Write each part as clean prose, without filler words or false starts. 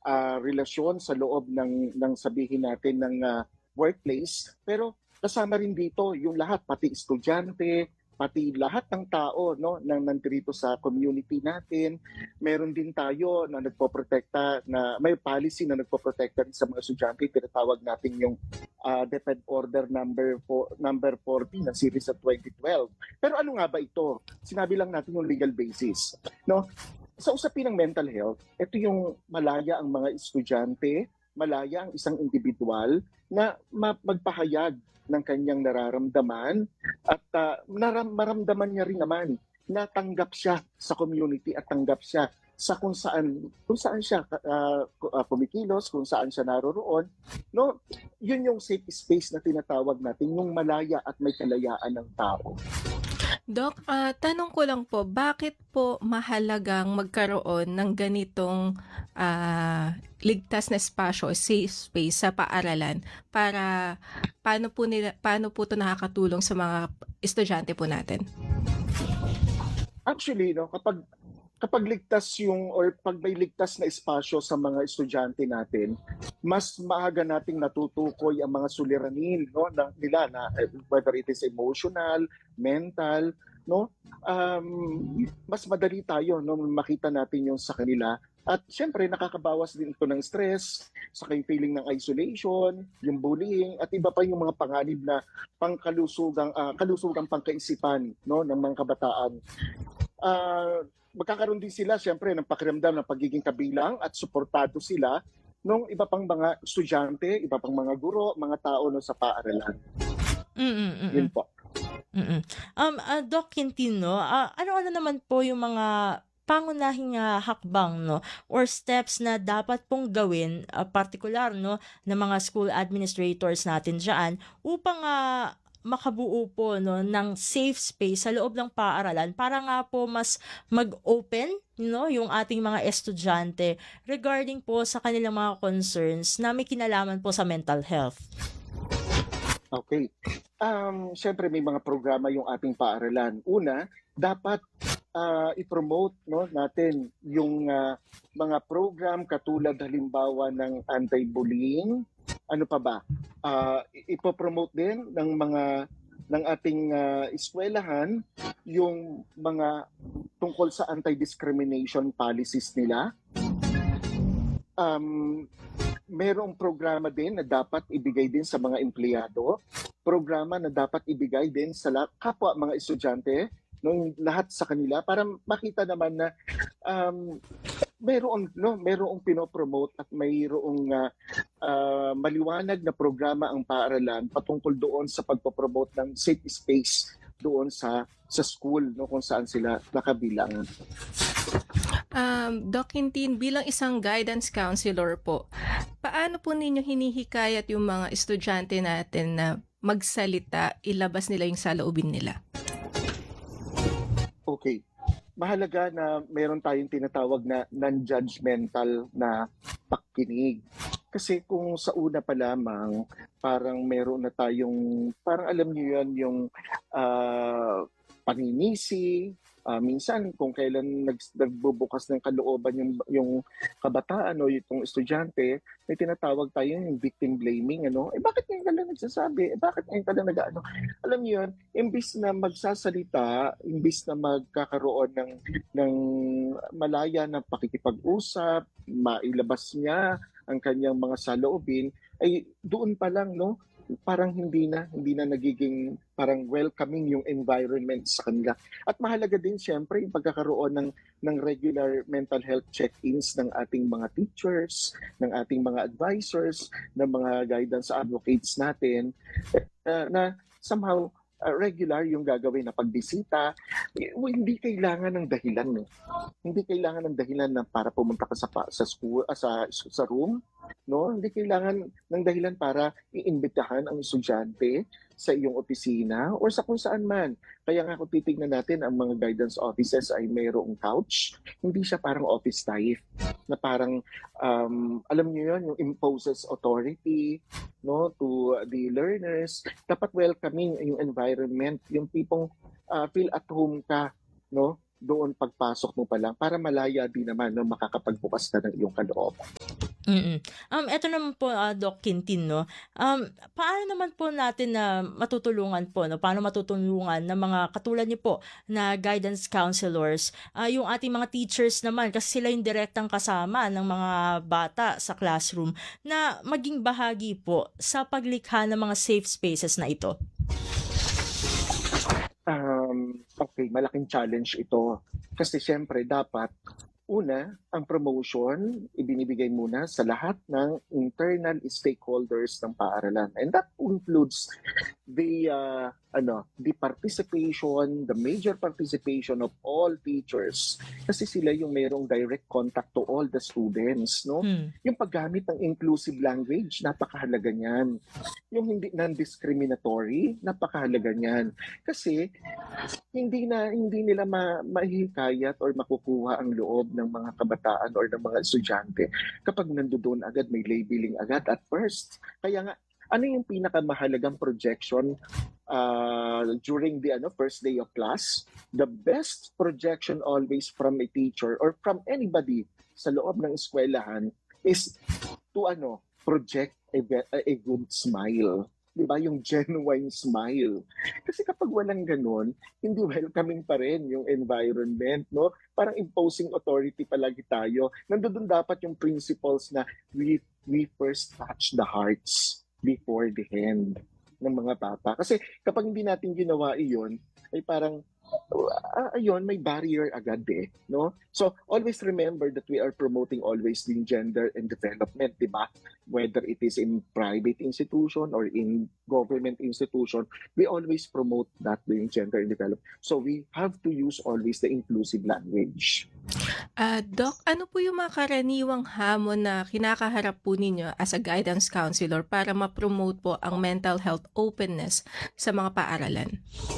relasyon sa loob ng sabihin natin ng workplace. Pero kasama rin dito yung lahat, pati estudyante, pati lahat ng tao, no, na nandito sa community natin. Meron din tayo na nagpoprotekta, na may policy na nagpoprotekta sa mga estudyante. Tinatawag natin yung DepEd Order number 40 ng series of 2012. Pero ano nga ba ito? Sinabi lang natin yung legal basis, no? Sa usapin ng mental health, ito yung malaya ang mga estudyante, malaya ang isang individual na magpahayag ng kanyang nararamdaman at maramdaman niya rin naman na tanggap siya sa community at tanggap siya sa kung saan siya kumikilos, kung saan siya naroroon. No, yun yung safe space na tinatawag natin, yung malaya at may kalayaan ng tao. Doc, tanong ko lang po, bakit po mahalagang magkaroon ng ganitong ligtas na espasyo, safe space sa paaralan para paano po ito nakakatulong sa mga estudyante po natin? Actually, no, kapag ligtas pag may ligtas na espasyo sa mga estudyante natin, mas maaga nating natutukoy ang mga suliranin, no, nila na whether it is emotional, mental, no, mas madali tayo, no, makita natin yung sa kanila. At syempre nakakabawas din ito ng stress, saka yung feeling ng isolation, yung bullying, at iba pa yung mga panganib na kalusugang pangkaisipan, no, ng mga kabataan. Magkakaroon din sila syempre ng pakiramdam ng pagiging kabilang at suportado sila nung iba pang mga estudyante, iba pang mga guro, mga tao no, sa paaralan. Yun po. Doc Quintino, ano naman po yung mga pangunahing hakbang, no, or steps na dapat pong gawin, particular, no, ng mga school administrators natin dyan upang makabuo po, no, ng safe space sa loob ng paaralan para nga po mas mag-open, no, yung ating mga estudyante regarding po sa kanilang mga concerns na may kinalaman po sa mental health? Okay. Siyempre may mga programa yung ating paaralan. Una, dapat i-promote, no, natin yung mga program katulad halimbawa ng anti-bullying. Ano pa ba? Ipopromote din ng ating eskwelahan yung mga tungkol sa anti-discrimination policies nila. Merong programa din na dapat ibigay din sa mga empleyado, programa na dapat ibigay din sa kapwa mga estudyante, no, lahat sa kanila para makita naman na mayroong pinopromote at mayroong maliwanag na programa ang paaralan patungkol doon sa pagpopromote ng safe space doon sa school, no, kung saan sila nakabilang. Doc Quintin, bilang isang guidance counselor po, paano po ninyo hinihikayat yung mga estudyante natin na magsalita, ilabas nila yung saloobin nila? Okay. Mahalaga na meron tayong tinatawag na non-judgmental na pakikinig. Kasi kung sa una pa lamang, parang meron na tayong, parang alam niyo yan, yung paninisi. Minsan kung kailan nagbubukas ng kalooban yung kabataan o yung estudyante, may tinatawag tayo yung victim blaming, ano? Bakit ngayon ka lang nagsasabi? Bakit ngayon ka lang nag-ano? Alam niyo yun, imbis na magsasalita, imbis na magkakaroon ng malaya na pakikipag-usap, mailabas niya ang kanyang mga saloobin, ay doon pa lang, no? Parang hindi na nagiging parang welcoming yung environment sa kanila. At mahalaga din siyempre yung pagkakaroon ng regular mental health check-ins ng ating mga teachers, ng ating mga advisors, ng mga guidance advocates natin na somehow regular yung gagawin na pagbisita. Hindi kailangan ng dahilan, no? Hindi kailangan ng dahilan na para pumunta ka sa school, sa room, no? Hindi kailangan ng dahilan para iimbitahan ang estudyante sa iyong opisina or sa kung saan man. Kaya nga kung titignan natin ang mga guidance offices ay mayroong couch, hindi siya parang office type na parang alam niyo yun, yung imposes authority, no, to the learners. Dapat welcoming yung environment, yung tipong feel at home ka, no, doon pagpasok mo pa lang para malaya din naman, no, makakapagbukas ka ng iyong kalooban. Mm. Eto naman po, Doc Quintin 'no, paano naman po natin na matutulungan po 'no, paano matutulungan ng mga katulad niyo po na guidance counselors, yung ating mga teachers naman kasi sila yung direktang kasama ng mga bata sa classroom na maging bahagi po sa paglikha ng mga safe spaces na ito? Okay, malaking challenge ito. Kasi siyempre dapat, una, ang promotion ibinibigay muna sa lahat ng internal stakeholders ng paaralan. And that includes the participation, the major participation of all teachers. Kasi sila yung mayroong direct contact to all the students, no? Hmm. Yung paggamit ng inclusive language, napakahalaga niyan. Yung hindi non-discriminatory, napakahalaga niyan. Kasi hindi nila mahihikayat or makukuha ang loob ng mga kabataan or ng mga estudyante kapag nandoon agad may labeling agad at first. Kaya nga, ano yung pinakamahalagang projection during the first day of class? The best projection always from a teacher or from anybody sa loob ng eskwelahan is to project a good smile. Diba? Yung genuine smile. Kasi kapag walang ganun, hindi welcoming pa rin yung environment, no? Parang imposing authority palagi tayo. Nandoon dapat yung principles na we first touch the hearts before the hand ng mga bata. Kasi kapag hindi natin ginawa iyon, ay parang ayun, may barrier agad no? So, always remember that we are promoting always din gender and development, di ba? Whether it is in private institution or in government institution, we always promote that yung gender and development. So, we have to use always the inclusive language. Doc, ano po yung mga karaniwang hamon na kinakaharap po ninyo as a guidance counselor para ma-promote po ang mental health openness sa mga paaralan?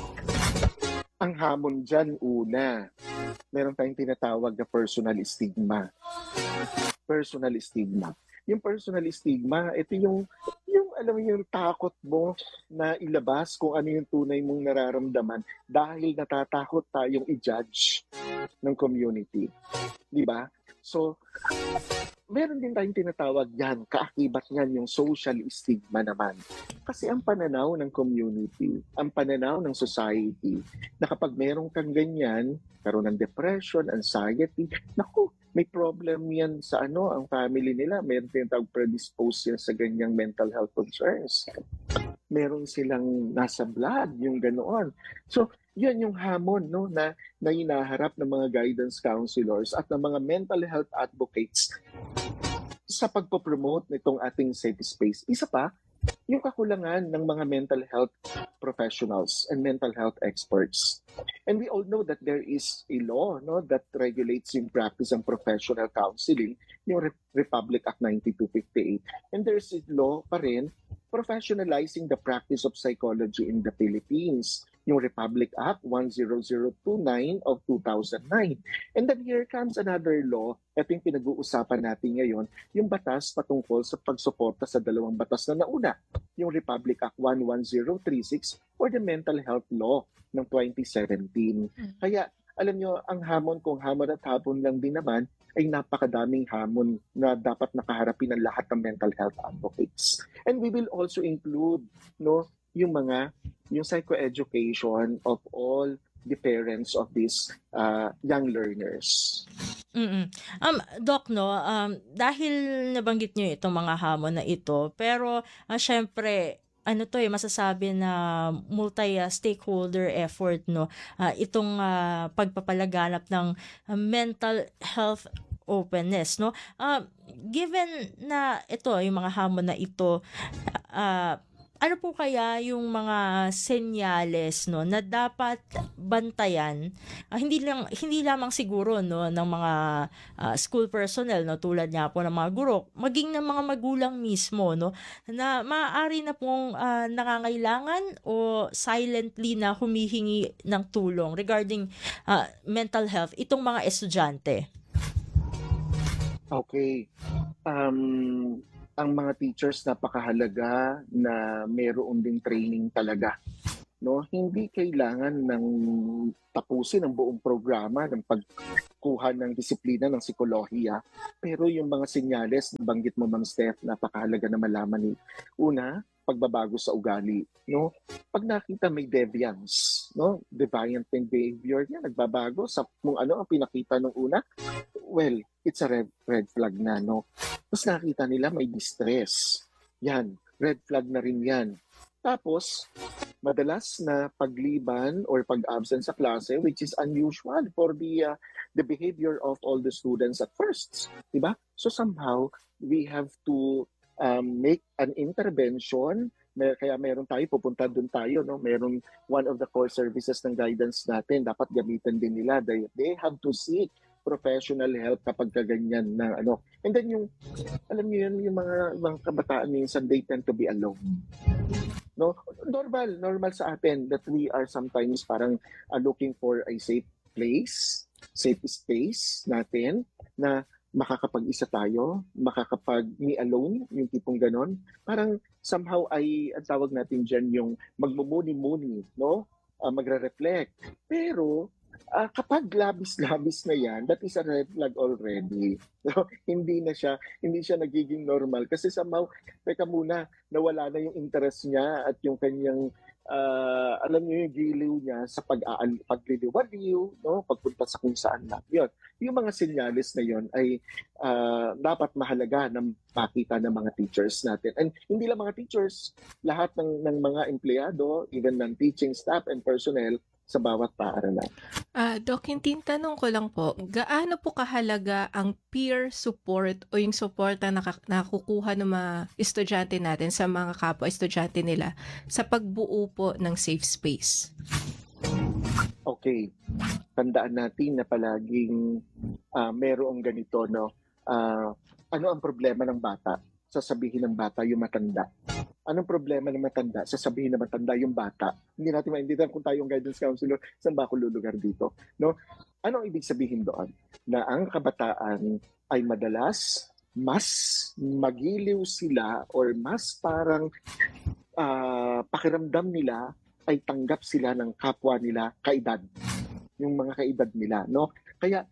Ang hamon dyan, una, meron tayong tinatawag na personal stigma. Personal stigma. Yung personal stigma, ito yung alam mo yung takot mo na ilabas kung ano yung tunay mong nararamdaman dahil natatakot tayong i-judge ng community. Di ba? So, meron din tayong tinatawag yan, kaakibat yan yung social stigma naman. Kasi ang pananaw ng community, ang pananaw ng society, na kapag meron kang ganyan, karoon ng depression, anxiety, naku, may problem yan sa ang family nila. Meron tinatawag predisposed yan sa ganyang mental health concerns. Meron silang nasa blood, yung ganoon. So, yan yung hamon na hinaharap ng mga guidance counselors at ng mga mental health advocates sa pagpo-promote nitong ating safe space. Isa pa, yung kakulangan ng mga mental health professionals and mental health experts. And we all know that there is a law that regulates yung practice ng professional counseling, yung Republic Act 9258. And there's a law pa rin professionalizing the practice of psychology in the Philippines, yung Republic Act 10029 of 2009. And then here comes another law, ito yung pinag-uusapan natin ngayon, yung batas patungkol sa pagsuporta sa dalawang batas na nauna, yung Republic Act 11036 or the Mental Health Law ng 2017. Kaya alam nyo, ang hamon kung hamon at hapon lang din naman ay napakadaming hamon na dapat nakaharapin ng lahat ng mental health advocates. And we will also include yung psychoeducation of all the parents of these young learners. Doc, dahil nabanggit nyo itong mga hamon na ito, pero syempre, masasabi na multi-stakeholder effort, itong pagpapalaganap ng mental health openness, given na ito, yung mga hamon na ito, ano po kaya yung mga senyales na dapat bantayan, hindi lamang siguro ng mga school personnel tulad nga po ng mga guro, maging ng mga magulang mismo na maaari na pong nangangailangan o silently na humihingi ng tulong regarding mental health itong mga estudyante. Okay. Ang mga teachers napakahalaga na mayroon ding training talaga. Hindi kailangan ng tapusin ang buong programa ng pagkuha ng disiplina ng psikolohiya. Pero yung mga senyales, banggit mo Ma'am Steph, napakahalaga na malaman. Una, pagbabago sa ugali, no? Pag nakita may deviance, no? Deviant in behavior niya, nagbabago sa kung ano ang pinakita nung una, well, it's a red flag na, no? Tapos nakita nila may distress. Yan, red flag na rin yan. Tapos, madalas na pagliban or pag-absent sa klase, which is unusual for the behavior of all the students at first, diba? So somehow, we have to make an intervention. Kaya meron tayo, pupunta doon tayo, no? Meron one of the core services ng guidance natin, dapat gamitin din nila. They have to seek professional help kapag kaganyan na ano. And then yung, alam niyo yun, yung mga kabataan minsan, they tend to be alone. No, normal sa atin that we are sometimes parang looking for a safe place, safe space natin na makakapag-isa tayo, makakapag-me alone, yung tipong ganon. Parang somehow ay, ang tawag natin dyan, yung magmumuni-muni, no? Magre-reflect. Pero, kapag labis-labis na yan, that is a red flag already. So, hindi siya nagiging normal. Kasi somehow, teka muna, nawala na yung interest niya at yung kanyang alam niyo yung giliw niya sa pagliliwaliw, no? Pagpunta sa kung saan na. Yun. Yung mga senyales na yun ay dapat mahalaga na makita ng mga teachers natin. And hindi lang mga teachers, lahat ng mga empleyado, even ng teaching staff and personnel sa bawat paaralan. Doc, Hintin, tanong ko lang po, gaano po kahalaga ang peer support o yung support na nakukuha ng mga estudyante natin sa mga kapwa-estudyante nila sa pagbuo po ng safe space? Okay. Tandaan natin na palaging merong ganito, no? Ano ang problema ng bata? Sasabihin ng bata yung matanda. Anong problema ng matanda? Sasabihin ng matanda yung bata. Hindi natin maintindihan kung tayong guidance counselor, saan ba ako lulugar dito? No? Anong ibig sabihin doon? Na ang kabataan ay madalas mas magiliw sila or mas parang pakiramdam nila ay tanggap sila ng kapwa nila kaedad. Yung mga kaedad nila, no? Kaya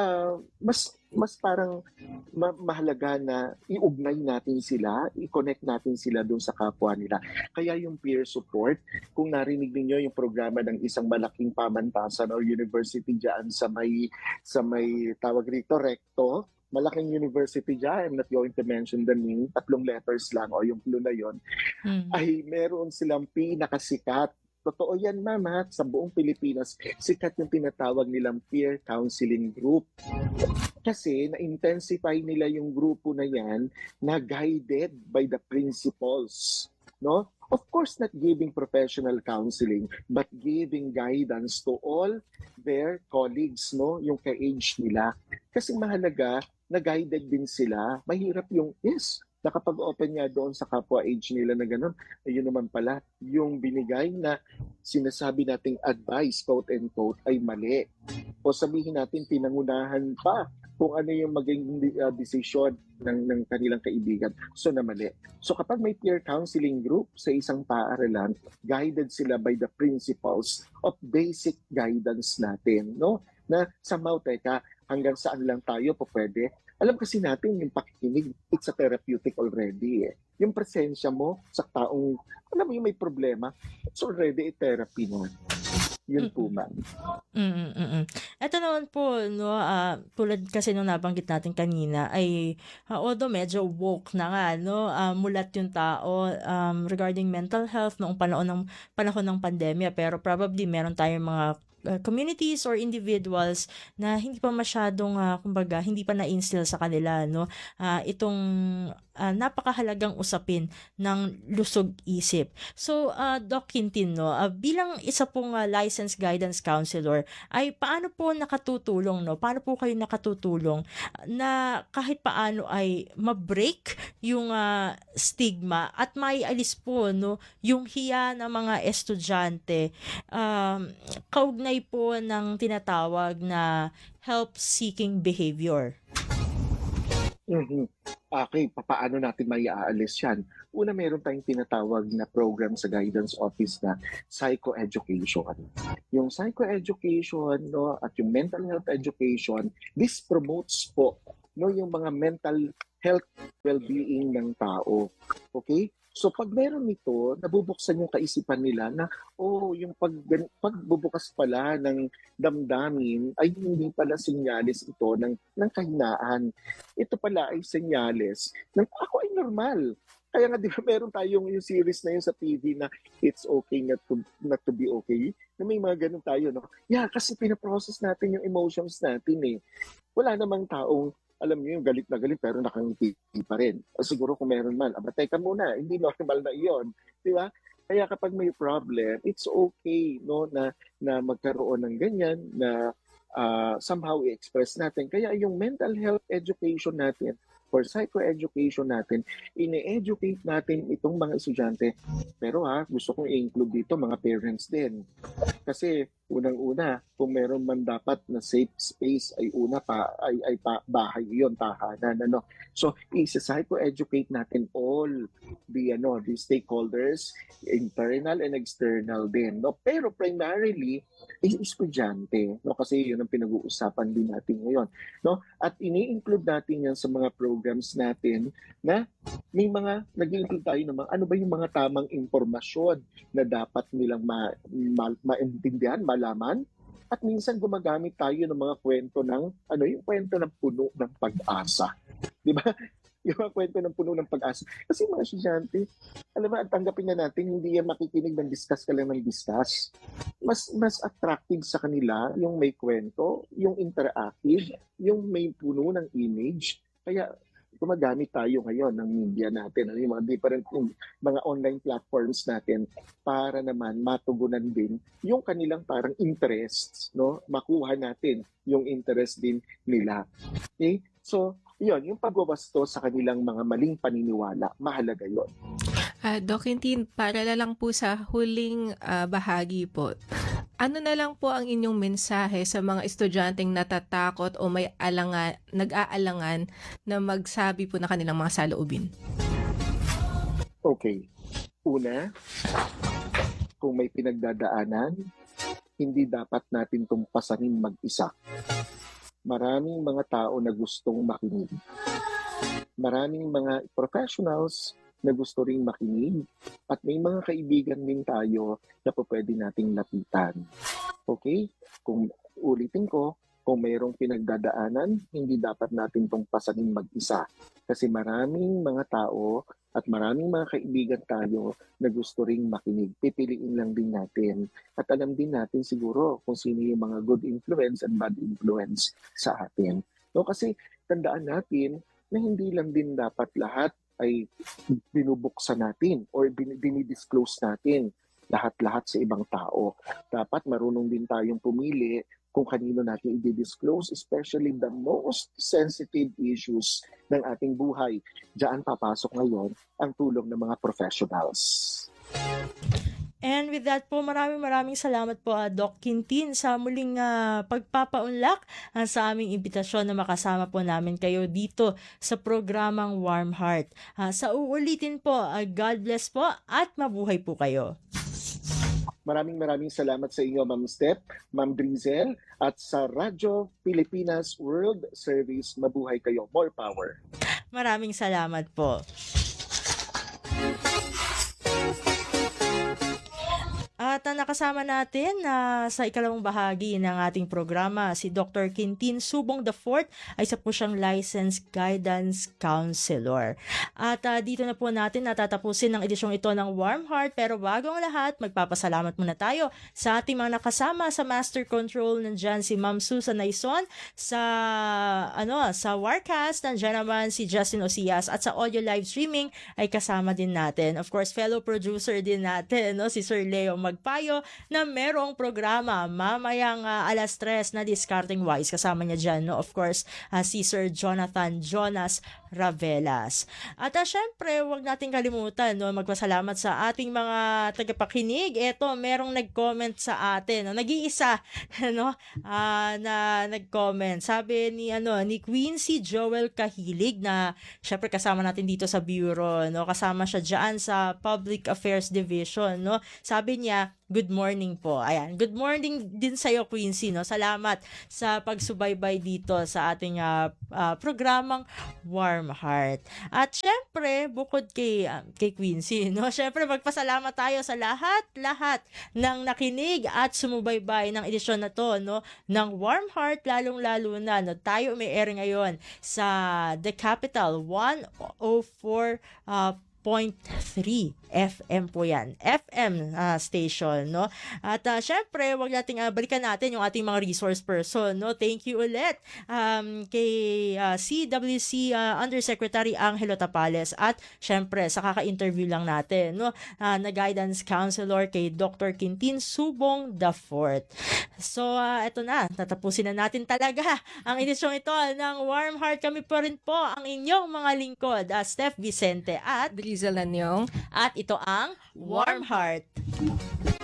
mas parang mahalaga na iugnay natin sila, i-connect natin sila doon sa kapwa nila. Kaya yung peer support, kung narinig niyo yung programa ng isang malaking pamantasan or university diyan sa may tawag rito recto, malaking university dyan, I'm not going to mention the name, 3 letters lang o yung clue na yon, ay meron silang pinakasikat. Totoo yan, mama, sa buong Pilipinas, sikat yung tinatawag nilang peer counseling group. Kasi na-intensify nila yung grupo na yan na guided by the principals. No? Of course, not giving professional counseling, but giving guidance to all their colleagues, no? Yung ka-age nila. Kasi mahalaga na guided din sila. Mahirap yung, yes, nakapag-open nga doon sa kapwa age nila na gano'n, ayun naman pala, yung binigay na sinasabi nating advice, quote and quote, ay mali. O sabihin natin, pinangunahan pa kung ano yung maging decision ng kanilang kaibigan. So na mali. So kapag may peer counseling group sa isang paaralan, guided sila by the principles of basic guidance natin, no? Na somehow, teka, hanggang saan lang tayo po pwede. Alam kasi natin yung pakikinig, it's a therapeutic already eh. Yung presensya mo sa taong, alam mo yung may problema, it's already a therapy na. Yun po, ma'am. Ito naman po, no, tulad kasi nung nabanggit natin kanina, ay although medyo woke na nga, no, mulat yung tao regarding mental health noong panahon ng pandemya, pero probably meron tayong mga communities or individuals na hindi pa masyadong kumbaga hindi pa na-instill sa kanila, no, itong napakahalagang usapin ng lusog isip. So Doc Hintin, no, bilang isa pong licensed guidance counselor, ay paano po nakatutulong, no, paano po kayo nakatutulong na kahit paano ay ma-break yung stigma at maialis po, no, yung hiya ng mga estudyante kaugnay po ng tinatawag na help-seeking behavior? Mhm. Okay, papaano natin maiaalis 'yan? Una, meron tayong tinatawag na program sa guidance office na psychoeducation. Yung psychoeducation 'no, at yung mental health education, this promotes po 'no, yung mga mental health well-being ng tao, okay. So 'pag meron nito, nabubuksan yung kaisipan nila na, yung pagbubukas pala ng damdamin ay hindi pala senyales ito ng kahinaan. Ito pala ay senyales ng ako ay normal. Kaya nga 'di ba meron tayong yung series na yun sa TV na It's Okay Not to Be Okay, na may mga gano'n tayo 'no. Yeah, kasi pino-process natin yung emotions natin, eh. Wala namang taong alam niyo yung galit na galit pero nakangiti pa rin. O siguro kung meron man, teka muna, hindi normal na iyon, 'di ba? Kaya kapag may problem, it's okay no na magkaroon ng ganyan na somehow i-express natin. Kaya yung mental health education natin or psychoeducation natin, ine-educate natin itong mga estudyante. Pero gusto kong i-include dito mga parents din. Kasi unang-una, kung meron man dapat na safe space ay bahay 'yon, tahanan ano. So, i-psychoeducate natin all the stakeholders, internal and external din, no. Pero primarily estudyante, no, kasi 'yun ang pinag-uusapan din natin ngayon, no. At ini-include natin 'yan sa mga programs natin na may mga nag-i-include tayo ng mga ano ba yung mga tamang impormasyon na dapat nilang maintindihan, malaman. At minsan gumagamit tayo ng mga kwento yung kwento ng puno ng pag-asa. 'Di ba? Yung mga kwento ng puno ng pag-asa. Kasi mga estudyante, alam mo, tanggapin na natin, hindi yan makikinig ng discuss ka lang ng discuss. Mas attractive sa kanila yung may kwento, yung interactive, yung may puno ng image. Kaya gumagamit tayo ngayon ng media natin, yung mga different mga online platforms natin para naman matugunan din yung kanilang parang interests, no? Makuha natin yung interest din nila. Okay? So, yun, yung pagwawasto sa kanilang mga maling paniniwala, mahalaga yun. Doc Quintin, para na lang po sa huling bahagi po, ano na lang po ang inyong mensahe sa mga estudyanteng natatakot o nag-aalangan na magsabi po na kanilang mga saloobin? Okay. Una, kung may pinagdadaanan, hindi dapat natin itong pasanin mag-isa. Maraming mga tao na gustong makinig. Maraming mga professionals na gusto ring makinig at may mga kaibigan din tayo na pwede nating lapitan. Okay? Kung ulitin ko, kung mayroong pinagdadaanan, hindi dapat natin itong pasanin mag-isa. Kasi maraming mga tao at maraming mga kaibigan tayo na gusto ring makinig. Pipiliin lang din natin. At alam din natin siguro kung sino yung mga good influence and bad influence sa atin. No, kasi tandaan natin na hindi lang din dapat lahat ay binubuksan natin or dinidisclose natin lahat-lahat sa ibang tao. Dapat marunong din tayong pumili kung kanino natin i-disclose, especially the most sensitive issues ng ating buhay. Diyan papasok ngayon ang tulong ng mga professionals. And with that po, maraming salamat po Doc Quintin sa muling pagpapaunlak sa aming imbitasyon na makasama po namin kayo dito sa programang Warm Heart. Sa uulitin po, God bless po at mabuhay po kayo. Maraming salamat sa inyo, Ma'am Step, Ma'am Drizel, at sa Radyo Pilipinas World Service. Mabuhay kayo. More power. Maraming salamat po. At nakasama natin sa ikalawang bahagi ng ating programa si Dr. Quintin Subong IV ay isa po siyang licensed guidance counselor. At dito na po natin natatapusin ang edisyong ito ng Warm Heart, pero bago ang lahat, magpapasalamat muna tayo sa ating mga nakasama sa Master Control. Nandiyan si Ma'am Susan Naison, sa Warcast nandiyan naman si Justin Osias, at sa audio live streaming ay kasama din natin, of course, fellow producer din natin, si Sir Leo Magpayo, na merong programa mamayang 3:00 na Discarding Wise. Kasama niya dyan, of course, si Sir Jonathan Jonas Ravelas. At syempre, huwag nating kalimutan, no, magpasalamat sa ating mga tagapakinig. Eto, merong nag-comment sa atin, no, nag-iisa no, na nag-comment. Sabi ni Quincy Joel Kahilig, na syempre kasama natin dito sa bureau, no, kasama siya diyan sa Public Affairs Division, no. Sabi niya, good morning po. Ayan, good morning din sa iyo, Quincy, no. Salamat sa pagsubaybay dito sa ating programang Warm Heart. At syempre, bukod kay Quincy, no, syempre magpasalamat tayo sa lahat ng nakinig at sumubaybay ng edisyon na to, no, ng Warm Heart, lalong-lalo na, no, tayo may air ngayon sa The Capital 104.3 FM po yan. FM station, no? At syempre, wag nating balikan natin yung ating mga resource person, no? Thank you ulit kay CWC Undersecretary Angelo Tapales, at syempre sa kaka-interview lang natin, no? Na guidance counselor kay Dr. Quintin Subong IV. So, eto na, tatapusin na natin talaga ang edisyong ito ng Warm Heart. Kami pa rin po ang inyong mga lingkod, Steph Vicente at Drizzle Lanyong. ito ang Warm Heart.